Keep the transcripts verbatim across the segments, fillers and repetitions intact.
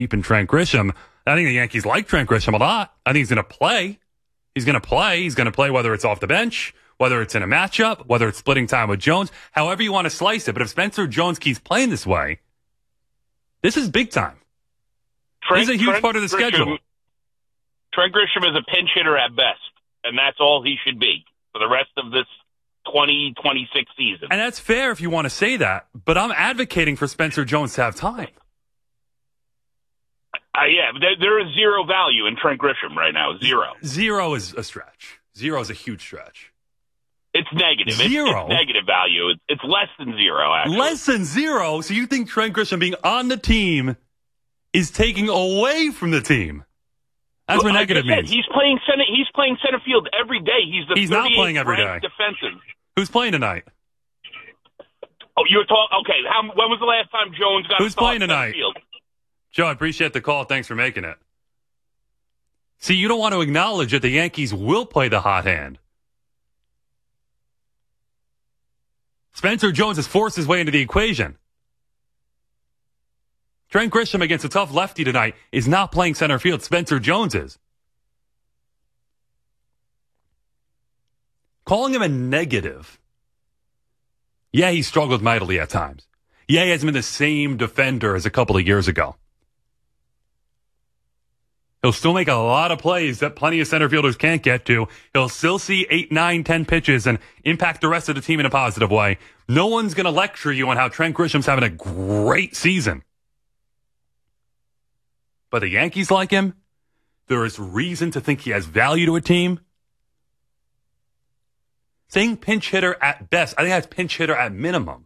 keeping Trent Grisham. I think the Yankees like Trent Grisham a lot. I think he's going to play. He's going to play. He's going to play whether it's off the bench, whether it's in a matchup, whether it's splitting time with Jones, however you want to slice it. But if Spencer Jones keeps playing this way, this is big time. Trent, this is a huge Trent part of the Grisham, schedule. Trent Grisham is a pinch hitter at best, and that's all he should be for the rest of this twenty twenty-six season. And that's fair if you want to say that, but I'm advocating for Spencer Jones to have time. Uh, yeah, there, there is zero value in Trent Grisham right now. Zero. Zero is a stretch. Zero is a huge stretch. It's negative. Zero? It's, it's negative value. It's, it's less than zero, actually. Less than zero? So you think Trent Grisham being on the team is taking away from the team? That's well, what negative like I said, means. He's playing center. He's playing center field every day. He's the He's not playing every day. Defensive. Who's playing tonight? Oh, you're talking. Okay, how, when was the last time Jones got? Who's a playing center tonight? Field? Joe, I appreciate the call. Thanks for making it. See, you don't want to acknowledge that the Yankees will play the hot hand. Spencer Jones has forced his way into the equation. Trent Grisham against a tough lefty tonight is not playing center field. Spencer Jones is. Calling him a negative. Yeah, he struggled mightily at times. Yeah, he hasn't been the same defender as a couple of years ago. He'll still make a lot of plays that plenty of center fielders can't get to. He'll still see eight, nine, ten pitches and impact the rest of the team in a positive way. No one's going to lecture you on how Trent Grisham's having a great season. But the Yankees like him. There is reason to think he has value to a team. Saying pinch hitter at best, I think that's pinch hitter at minimum.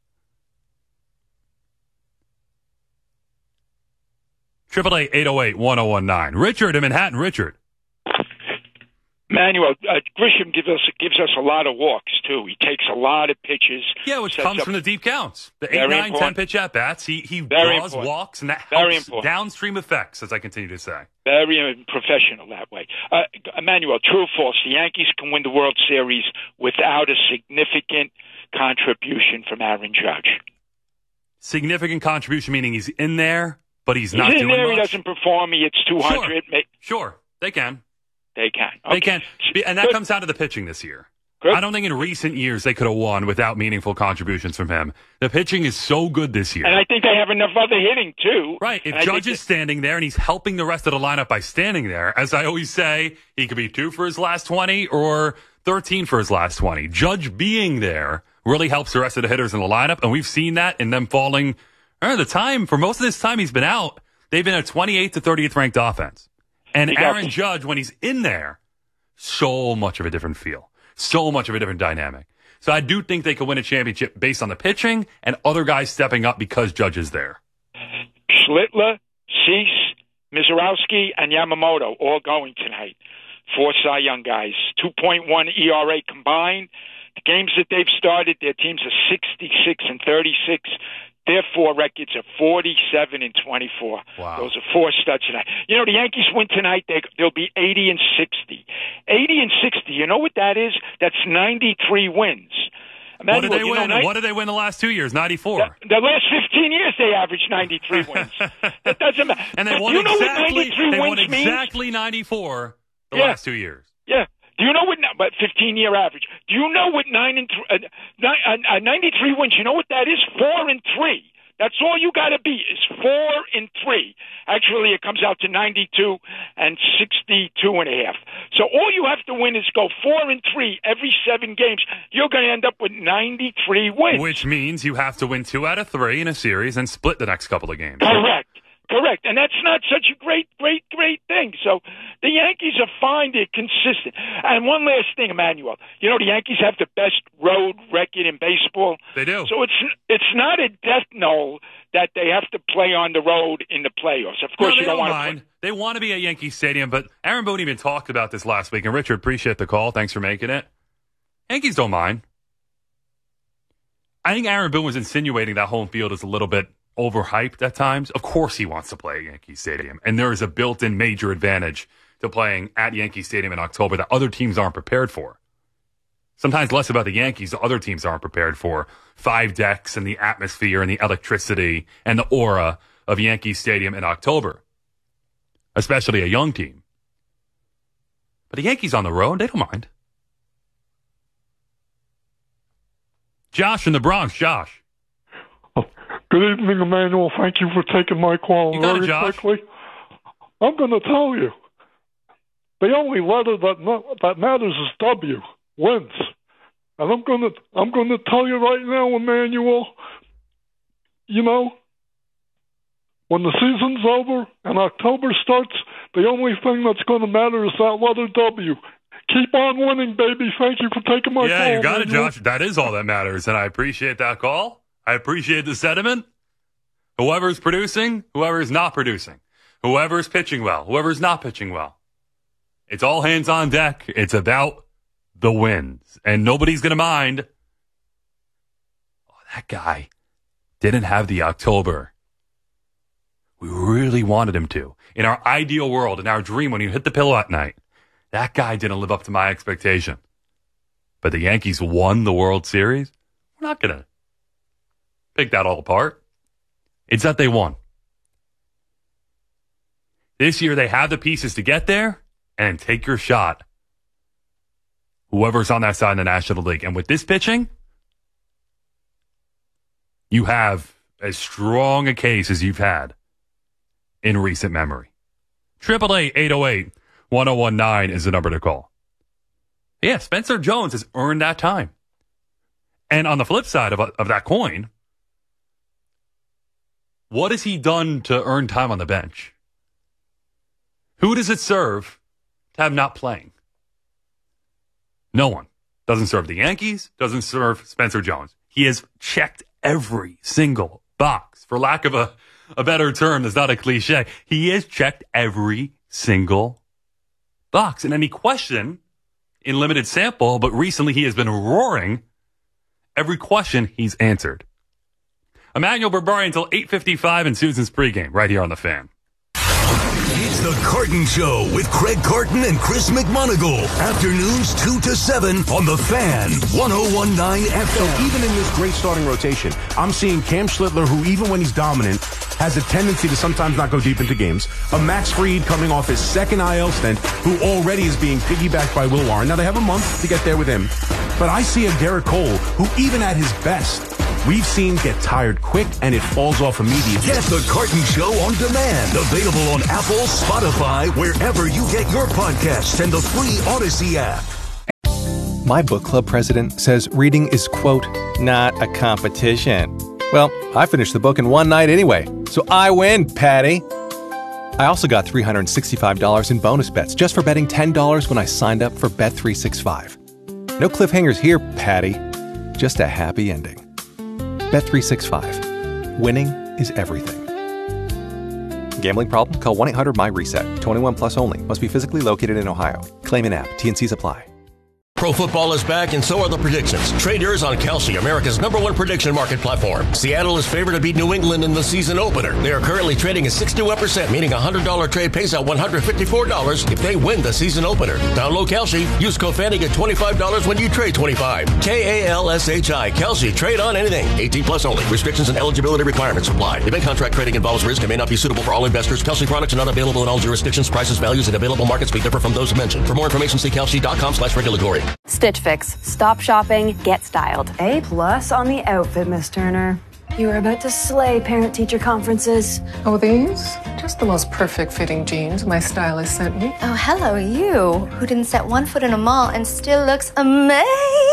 Triple eight eight oh eight one oh one nine. Richard in Manhattan. Richard. Manuel, uh, Grisham gives us gives us a lot of walks too. He takes a lot of pitches. Yeah, which comes up, from the deep counts, the eight, nine, important. ten pitch at bats. He he Very draws important. walks, and that Very helps important. downstream effects, as I continue to say. Very professional that way. Uh, Emmanuel, true or false? The Yankees can win the World Series without a significant contribution from Aaron Judge. Significant contribution meaning he's in there, but he's, He's not in doing there. much. He doesn't perform. He hits two hundred. Sure, sure. They can. They can. They Okay. can. And that Good. comes down to the pitching this year. Good. I don't think in recent years they could have won without meaningful contributions from him. The pitching is so good this year. And I think they have enough other hitting, too. Right. If And I Judge think is standing there and he's helping the rest of the lineup by standing there, as I always say, he could be two for his last twenty or thirteen for his last twenty. Judge being there really helps the rest of the hitters in the lineup, and we've seen that in them falling. Uh, the time, for most of this time he's been out, they've been a twenty-eighth to thirtieth ranked offense. And He got- Aaron Judge, when he's in there, so much of a different feel. So much of a different dynamic. So I do think they could win a championship based on the pitching and other guys stepping up because Judge is there. Schlittler, Cease, Mizorowski, and Yamamoto all going tonight. Four Cy Young guys. two point one E R A combined. The games that they've started, their teams are sixty-six and thirty-six. Their four records are forty-seven and twenty-four. Wow. Those are four studs tonight. You know, the Yankees win tonight, they, they'll be eighty and sixty. eighty and sixty, you know what that is? That's ninety-three wins. What did Emmanuel, they you win? know, What did they win the last two years? ninety-four. The, the last fifteen years, they averaged ninety-three wins. That doesn't matter. And they But won do you know exactly, what ninety-three they won wins means? exactly ninety-four the Yeah. last two years. Yeah. Do you know what? But fifteen-year average. Do you know what nine and th- uh, nine, uh, ninety-three wins? You know what that is? Four and three. That's all you got to be is four and three. Actually, it comes out to ninety-two and sixty-two and a half. So all you have to win is go four and three every seven games. You're going to end up with ninety-three wins. Which means you have to win two out of three in a series and split the next couple of games. Correct. Correct. And that's not such a great, great, great thing. So the Yankees are fine. They're consistent. And one last thing, Emmanuel. You know, the Yankees have the best road record in baseball. They do. So it's it's not a death knell that they have to play on the road in the playoffs. Of course, No, you they don't, don't want mind. to. They want to be at Yankee Stadium, but Aaron Boone even talked about this last week. And Richard, appreciate the call. Thanks for making it. Yankees don't mind. I think Aaron Boone was insinuating that home field is a little bit overhyped at times. Of course he wants to play at Yankee Stadium, and there is a built-in major advantage to playing at Yankee Stadium in October that other teams aren't prepared for. Sometimes less about the Yankees, the other teams aren't prepared for. Five decks and the atmosphere and the electricity and the aura of Yankee Stadium in October, especially a young team. But the Yankees on the road, they don't mind. Josh in the Bronx. Josh. Oh, good evening, Emmanuel. Thank you for taking my call You got very it, Josh. quickly. I'm going to tell you, the only letter that no, that matters is W, wins. And I'm going to I'm going to tell you right now, Emmanuel, you know, when the season's over and October starts, the only thing that's going to matter is that letter W. Keep on winning, baby. Thank you for taking my yeah, call. Yeah, you got Emmanuel. it, Josh. That is all that matters, and I appreciate that call. I appreciate the sentiment. Whoever's producing, whoever's not producing, whoever's pitching well, whoever's not pitching well. It's all hands on deck. It's about the wins, and nobody's going to mind. Oh, that guy didn't have the October we really wanted him to. In our ideal world, in our dream, when you hit the pillow at night, that guy didn't live up to my expectation. But the Yankees won the World Series. We're not going to pick that all apart. It's that they won. This year, they have the pieces to get there and take your shot. Whoever's on that side in the National League. And with this pitching, you have as strong a case as you've had in recent memory. eight eight eight, eight oh eight, one oh one nine is the number to call. Yeah, Spencer Jones has earned that time. And on the flip side of, of that coin, what has he done to earn time on the bench? Who does it serve to have not playing? No one. Doesn't serve the Yankees, doesn't serve Spencer Jones. He has checked every single box. For lack of a, a better term, that's not a cliche. He has checked every single box. And any question in limited sample, but recently he has been roaring. Every question he's answered. Emmanuel Berbari until eight fifty-five in Susan's pregame right here on The Fan. It's The Carton Show with Craig Carton and Chris McMonagle. Afternoons two to seven on The Fan, one oh one point nine F M. So even in this great starting rotation, I'm seeing Cam Schlittler, who even when he's dominant, has a tendency to sometimes not go deep into games. A Max Fried coming off his second I L stint, who already is being piggybacked by Will Warren. Now, they have a month to get there with him. But I see a Garrett Cole, who even at his best, we've seen get tired quick, and it falls off immediately. Get The Carton Show on demand. Available on Apple, Spotify, wherever you get your podcasts, and the free Odyssey app. My book club president says reading is, quote, not a competition. Well, I finished the book in one night anyway, so I win, Patty. I also got three hundred sixty-five dollars in bonus bets just for betting ten dollars when I signed up for Bet three sixty-five. No cliffhangers here, Patty. Just a happy ending. Bet three sixty-five. Winning is everything. Gambling problem? Call one eight hundred my reset. twenty-one plus only. Must be physically located in Ohio. Claim in app. T N Cs apply. Pro football is back, and so are the predictions. Trade yours on Kalshi, America's number one prediction market platform. Seattle is favored to beat New England in the season opener. They are currently trading at sixty-one percent, meaning a one hundred dollars trade pays out one hundred fifty-four dollars if they win the season opener. Download Kalshi. Use code FAN to get twenty-five dollars when you trade twenty-five dollars. K A L S H I. Kalshi. Trade on anything. eighteen plus only. Restrictions and eligibility requirements apply. Event contract trading involves risk and may not be suitable for all investors. Kalshi products are not available in all jurisdictions. Prices, values, and available markets may differ from those mentioned. For more information, see Kalshi.com slash regulatory. Stitch Fix. Stop shopping, get styled. A plus on the outfit, Miss Turner. You are about to slay parent-teacher conferences. Oh, these? Just the most perfect fitting jeans my stylist sent me. Oh, hello, you, who didn't set one foot in a mall and still looks amazing.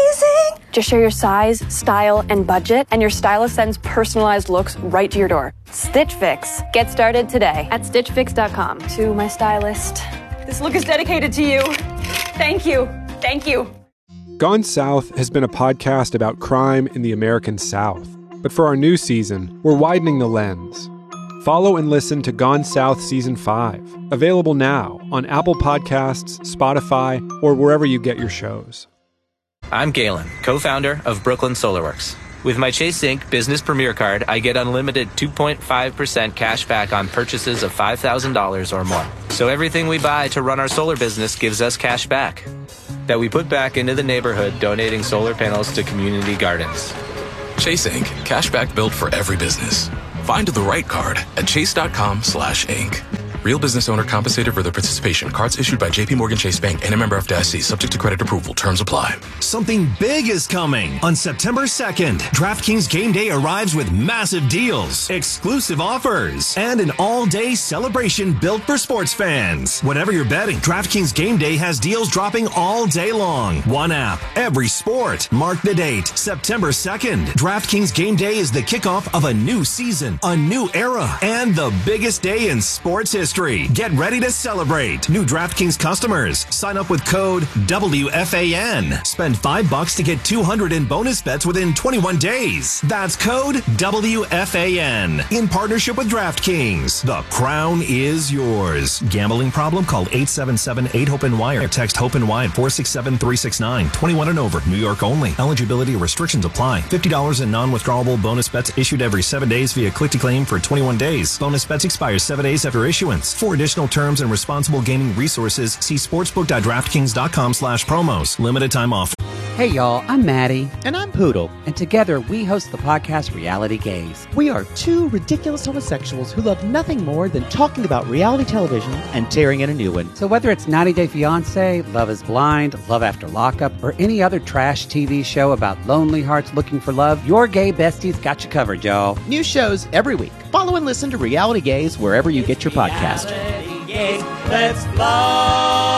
Just share your size, style, and budget, and your stylist sends personalized looks right to your door. Stitch Fix. Get started today at stitch fix dot com. To my stylist, this look is dedicated to you. Thank you. Thank you. Gone South has been a podcast about crime in the American South. But for our new season, we're widening the lens. Follow and listen to Gone South Season five, available now on Apple Podcasts, Spotify, or wherever you get your shows. I'm Galen, co-founder of Brooklyn SolarWorks. With my Chase Inc Business Premier Card, I get unlimited two point five percent cash back on purchases of five thousand dollars or more. So everything we buy to run our solar business gives us cash back that we put back into the neighborhood, donating solar panels to community gardens. Chase Incorporated. Cashback built for every business. Find the right card at chase.com slash inc. Real business owner compensated for their participation. Cards issued by J P Morgan Chase Bank and a member F D I C, subject to credit approval. Terms apply. Something big is coming. On September second, DraftKings Game Day arrives with massive deals, exclusive offers, and an all-day celebration built for sports fans. Whatever you're betting, DraftKings Game Day has deals dropping all day long. One app, every sport. Mark the date, September second. DraftKings Game Day is the kickoff of a new season, a new era, and the biggest day in sports history. Get ready to celebrate. New DraftKings customers, sign up with code W F A N. Spend five bucks to get two hundred in bonus bets within twenty-one days. That's code W F A N. In partnership with DraftKings. The crown is yours. Gambling problem? Call eight seven seven eight hope N Y or text HOPE-NY at four six seven three six nine. twenty-one and over. New York only. Eligibility restrictions apply. fifty dollars in non-withdrawable bonus bets issued every seven days via click-to-claim for twenty-one days. Bonus bets expire seven days after issuance. For additional terms and responsible gaming resources, see sportsbook.draftkings.com slash promos. Limited time offer. Hey y'all, I'm Maddie. And I'm Poodle. And together we host the podcast Reality Gaze. We are two ridiculous homosexuals who love nothing more than talking about reality television and tearing in a new one. So whether it's ninety Day Fiancé, Love is Blind, Love After Lockup, or any other trash T V show about lonely hearts looking for love, your gay besties got you covered, y'all. New shows every week. Follow and listen to Reality Gaze wherever you get your podcast. Reality Gaze, let's love.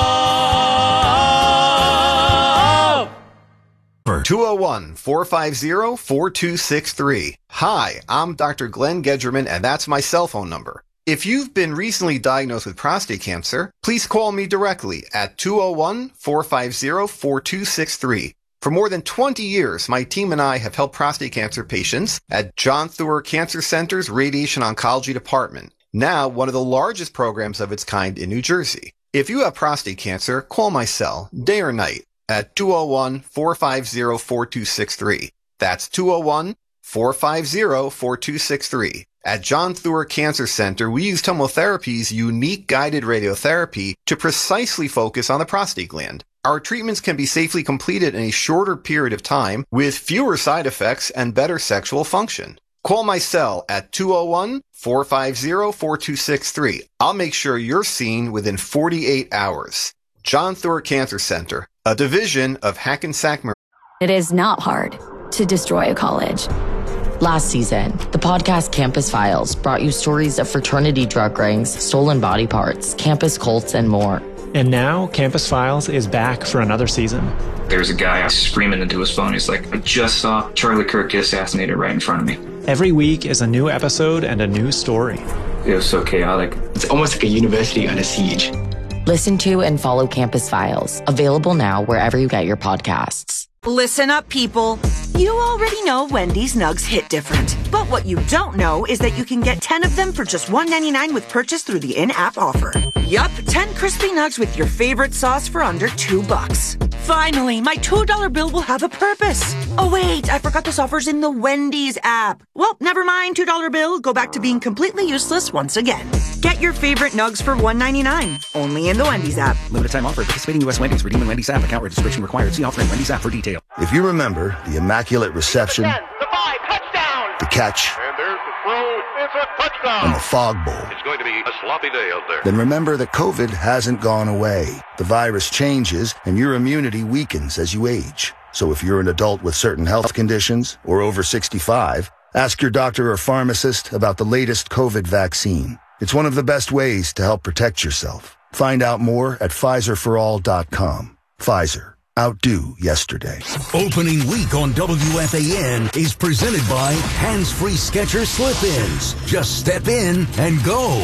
two oh one, four five zero, four two six three. Hi, I'm Doctor Glenn Gedgerman, and that's my cell phone number. If you've been recently diagnosed with prostate cancer, please call me directly at two oh one, four five zero, four two six three. For more than twenty years, my team and I have helped prostate cancer patients at John Theuer Cancer Center's Radiation Oncology Department, now one of the largest programs of its kind in New Jersey. If you have prostate cancer, call my cell, day or night, at two oh one, four five zero, four two six three. That's two oh one, four five zero, four two six three. At John Theuer Cancer Center, we use TomoTherapy's unique guided radiotherapy to precisely focus on the prostate gland. Our treatments can be safely completed in a shorter period of time with fewer side effects and better sexual function. Call my cell at two oh one, four five zero, four two six three. I'll make sure you're seen within forty-eight hours. John Theuer Cancer Center, a division of Hackensack. It is not hard to destroy a college. Last season, the podcast Campus Files brought you stories of fraternity drug rings, stolen body parts, campus cults, and more. And now, Campus Files is back for another season. There's a guy screaming into his phone. He's like, I just saw Charlie Kirk get assassinated right in front of me. Every week is a new episode and a new story. It was so chaotic. It's almost like a university under siege. Listen to and follow Campus Files. Available now wherever you get your podcasts. Listen up, people. You already know Wendy's Nugs hit different. But what you don't know is that you can get ten of them for just one ninety-nine with purchase through the in-app offer. Yup, ten crispy nugs with your favorite sauce for under two bucks. Finally, my two dollar bill will have a purpose. Oh wait, I forgot this offer's in the Wendy's app. Well, never mind, two dollar bill. Go back to being completely useless once again. Get your favorite nugs for one ninety-nine. Only in the Wendy's app. Limited time offer. Participating U S Wendy's. Redeem in Wendy's app. Account registration required. See offer in Wendy's app for details. If you remember the immaculate reception, the five, touchdown, the catch, and there's the throw, it's a touchdown, and the fog bowl, it's going to be a sloppy day out there. Then remember that COVID hasn't gone away. The virus changes, and your immunity weakens as you age. So if you're an adult with certain health conditions or over sixty-five, ask your doctor or pharmacist about the latest COVID vaccine. It's one of the best ways to help protect yourself. Find out more at Pfizer for all dot com. Pfizer. Outdo yesterday. Opening week on W F A N is presented by Hands-Free Skechers Slip-Ins. Just step in and go.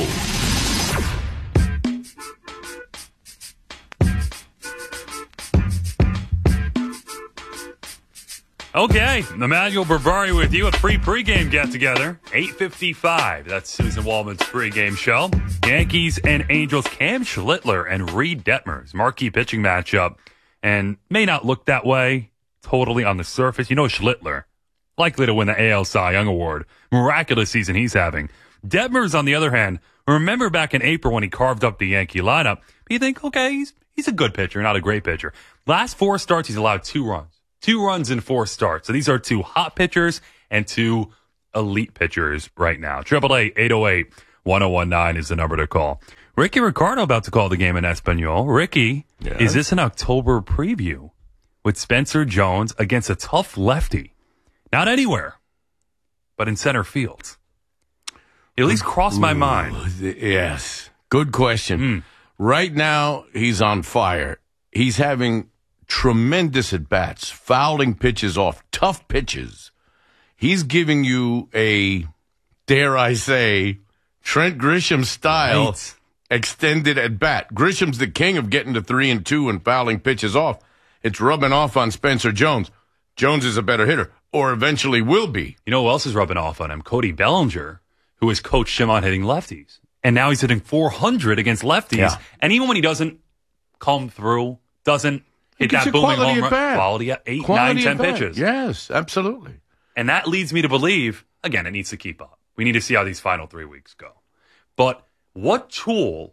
Okay, Emmanuel Barbari with you. A free pregame get-together. eight fifty-five. That's Susan Waldman's pregame show. Yankees and Angels. Cam Schlittler and Reed Detmers. Marquee pitching matchup. And may not look that way totally on the surface. You know Schlittler, likely to win the A L Cy Young Award. Miraculous season he's having. Detmers, on the other hand, remember back in April when he carved up the Yankee lineup, you think, okay, he's, he's a good pitcher, not a great pitcher. Last four starts, he's allowed two runs. Two runs in four starts. So these are two hot pitchers and two elite pitchers right now. Triple eight eight oh eight one oh one nine is the number to call. Ricky Ricardo about to call the game in Espanol. Ricky, Yeah. is this an October preview with Spencer Jones against a tough lefty? Not anywhere, but in center field. It at least crossed my Ooh, mind. Yes. Good question. Mm. Right now, he's on fire. He's having tremendous at-bats, fouling pitches off, tough pitches. He's giving you a, dare I say, Trent Grisham style right. extended at-bat. Grisham's the king of getting to three and two and fouling pitches off. It's rubbing off on Spencer Jones. Jones is a better hitter, or eventually will be. You know who else is rubbing off on him? Cody Bellinger, who has coached him on hitting lefties. And now he's hitting four hundred against lefties. Yeah. And even when he doesn't come through, doesn't hit that booming home run, quality at eight, Quality nine, ten at pitches. Yes, absolutely. And that leads me to believe, again, it needs to keep up. We need to see how these final three weeks go. But what tool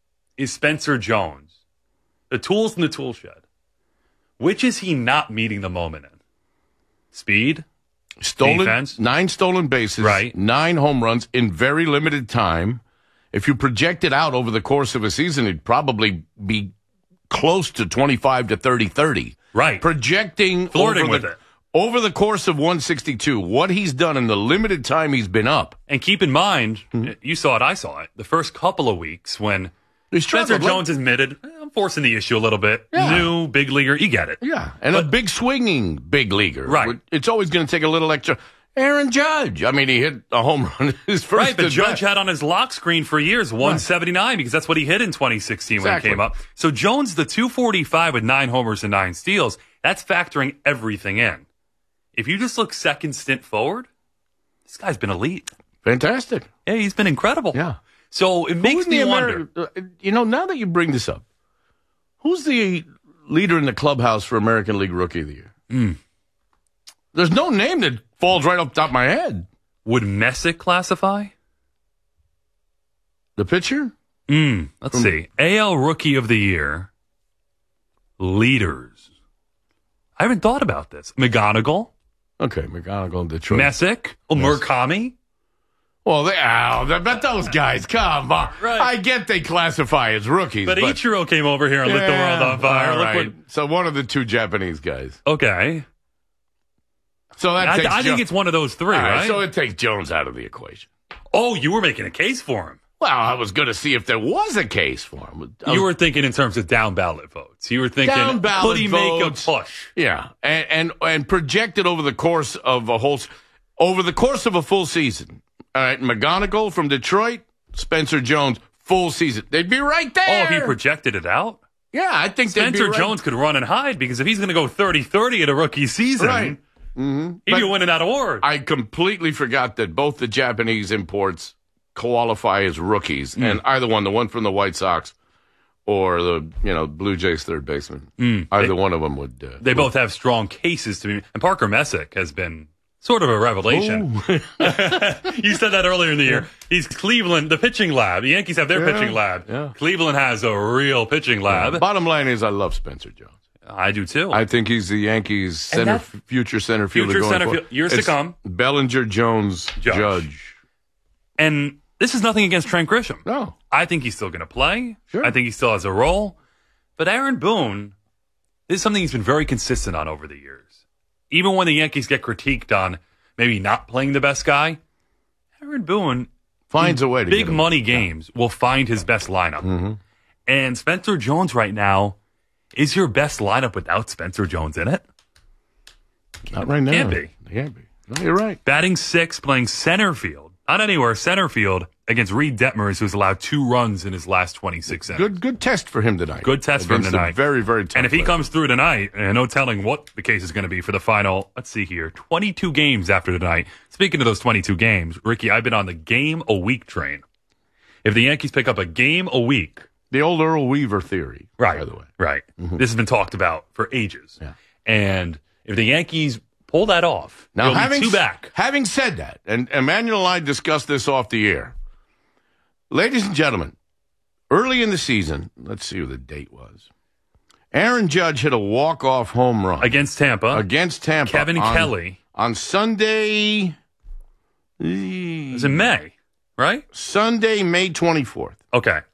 is Spencer Jones? The tools in the tool shed. Which is he not meeting the moment in? Speed? Stolen, defense? Nine stolen bases, Right. nine home runs in very limited time. If you project it out over the course of a season, it'd probably be close to twenty-five to thirty thirty. Right. Projecting Flirting over with the, it. over the course of one sixty-two, what he's done in the limited time he's been up. And keep in mind, you saw it, I saw it, the first couple of weeks when He's Spencer struggled. Jones admitted, eh, I'm forcing the issue a little bit. Yeah. New, big leaguer, you get it. Yeah, and a big swinging big leaguer. Right. It's always going to take a little extra. Aaron Judge. I mean, he hit a home run his first Right, but at Judge bat. had on his lock screen for years one seventy-nine because that's what he hit in twenty sixteen Exactly. when he came up. So Jones, the two forty-five with nine homers and nine steals, that's factoring everything in. If you just look second stint forward, this guy's been elite. Fantastic. Yeah, he's been incredible. Yeah. So it makes Who's me the wonder. Ameri- uh, you know, now that you bring this up, who's the leader in the clubhouse for American League Rookie of the Year? Mm. There's no name that falls right off the top of my head. Would Messick classify? The pitcher? Mm, let's From- see. A L Rookie of the Year. Leaders. I haven't thought about this. McGonigal. Okay, McGonigal in Detroit. Messick. Oh, Murakami. Well, they, oh, but those guys, come on. Right. I get they classify as rookies. But, But, Ichiro came over here and lit the world on fire. all Look right. what- So one of the two Japanese guys. okay. So that I, takes I think Jo- it's one of those three, All right? So it takes Jones out of the equation. Oh, you were making a case for him. Well, I was going to see if there was a case for him. I You was- were thinking in terms of down ballot votes. You were thinking, Down ballot could he votes. make a push? Yeah, and, and and projected over the course of a whole s- over the course of a full season. All right, McGonigal from Detroit, Spencer Jones, full season. They'd be right there. Oh, if he projected it out? Yeah, I think they'd Spencer be right. Jones could run and hide because if he's going to go thirty thirty at a rookie season, Right. Mm-hmm. he'd be winning that award. I completely forgot that both the Japanese imports qualify as rookies, Mm. and either one, the one from the White Sox or the you know Blue Jays third baseman, Mm. either They- one of them would. Uh, They both have strong cases to be. And Parker Messick has been sort of a revelation. You said that earlier in the year. He's Cleveland, the pitching lab. The Yankees have their Yeah, pitching lab. yeah. Cleveland has a real pitching lab. Bottom line is, I love Spencer Jones. I do too. I think he's the Yankees' And center, that- future center fielder Future going center forward. field- years to It's come. Bellinger, Jones, Judge. Judge. And this is nothing against Trent Grisham. No. I think he's still going to play. Sure. I think he still has a role. But Aaron Boone, this is something he's been very consistent on over the years. Even when the Yankees get critiqued on maybe not playing the best guy, Aaron Boone Finds in a way to big get him. money games will find his best lineup. Mm-hmm. And Spencer Jones right now is your best lineup without Spencer Jones in it. Not right now. Can't be. Can't be. No, you're right. Batting six, playing center field. Not anywhere, center field against Reed Detmers, who's allowed two runs in his last twenty-six innings. Good, good test for him tonight. Good test for him Against a tonight. Very, very tough. And if he player. comes through tonight, and no telling what the case is going to be for the final, let's see here, twenty-two games after tonight. Speaking of those twenty-two games, Ricky, I've been on the game a week train. If the Yankees pick up a game a week. The old Earl Weaver theory, Right. by the way. Right. Mhm. This has been talked about for ages. Yeah. And if the Yankees pull that off, Now, you'll be having, two back. having said that, and Emmanuel and I discussed this off the air, ladies and gentlemen, early in the season, let's see what the date was. Aaron Judge hit a walk-off home run Against Tampa. against Tampa. Kevin on, Kelly. on Sunday. It's in May, right? Sunday, May twenty-fourth. Okay.